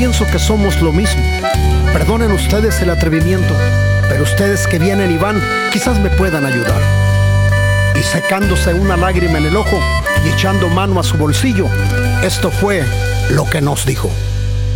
Pienso que somos lo mismo. Perdonen ustedes el atrevimiento, pero ustedes que vienen y van, quizás me puedan ayudar. Y secándose una lágrima en el ojo y echando mano a su bolsillo, esto fue lo que nos dijo.